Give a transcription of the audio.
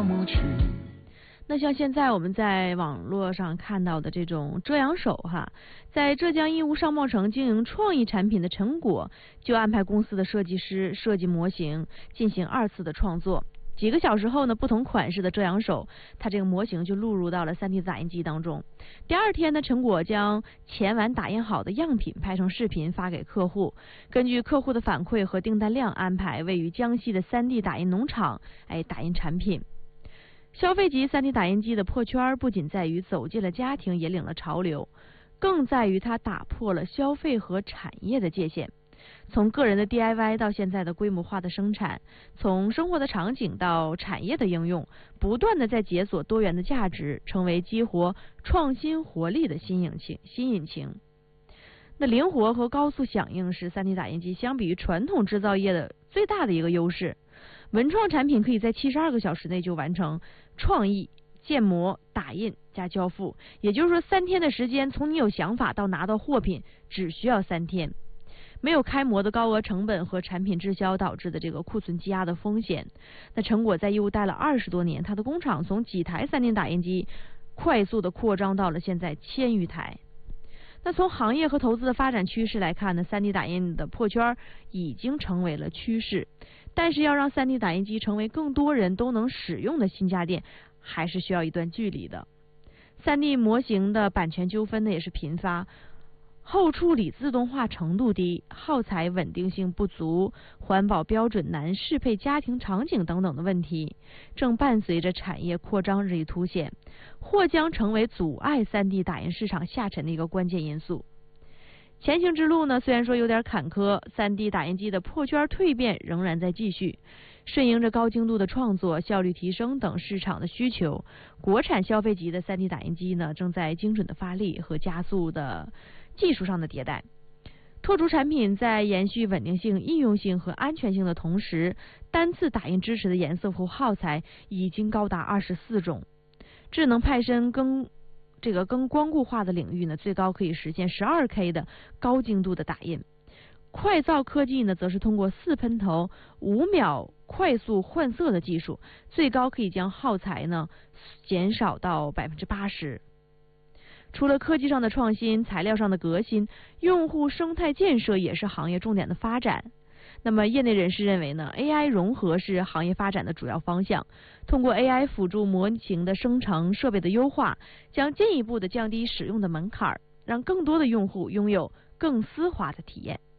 抹去。 那像现在我们在网络上看到的这种遮阳手哈，在浙江义乌商贸城经营创意产品的陈果，就安排公司的设计师设计模型，进行2次的创作。几个小时后呢，不同款式的遮阳手，它这个模型就录入到了 3D 打印机当中。第2天呢，陈果将前晚打印好的样品拍成视频发给客户，根据客户的反馈和订单量安排位于江西的3D 打印农场打印产品。消费级 3D 打印机的破圈不仅在于走进了家庭，引领了潮流，更在于它打破了消费和产业的界限。从个人的 DIY 到现在的规模化的生产，从生活的场景到产业的应用，不断的在解锁多元的价值，成为激活创新活力的新引擎。那灵活和高速响应是 3D 打印机相比于传统制造业的最大的一个优势。文创产品可以在72个小时内就完成创意、建模、打印加交付，也就是说3天的时间，从你有想法到拿到货品只需要3天。没有开模的高额成本和产品滞销导致的这个库存积压的风险。那陈果在义乌待了20多年，他的工厂从几台3D 打印机快速的扩张到了现在1000余台。那从行业和投资的发展趋势来看呢，3D 打印的破圈已经成为了趋势，但是要让3D 打印机成为更多人都能使用的新家电，还是需要一段距离的。3D 模型的版权纠纷呢也是频发，后处理自动化程度低，耗材稳定性不足，环保标准难适配家庭场景等等的问题，正伴随着产业扩张日益凸显，或将成为阻碍 3D 打印市场下沉的一个关键因素。前行之路呢，虽然说有点坎坷，3D 打印机的破圈蜕变仍然在继续。顺应着高精度的创作、效率提升等市场的需求，国产消费级的3D 打印机呢，正在精准的发力和加速的技术上的迭代。拓出产品在延续稳定性、应用性和安全性的同时，单次打印支持的颜色和耗材已经高达24种。智能派身更光固化的领域呢，最高可以实现12K 的高精度的打印。快造科技呢，则是通过4喷头5秒快速换色的技术，最高可以将耗材呢减少到80%。除了科技上的创新，材料上的革新，用户生态建设也是行业重点的发展。那么业内人士认为呢 ，AI 融合是行业发展的主要方向。通过 AI 辅助模型的生成、设备的优化，将进一步的降低使用的门槛，让更多的用户拥有更丝滑的体验。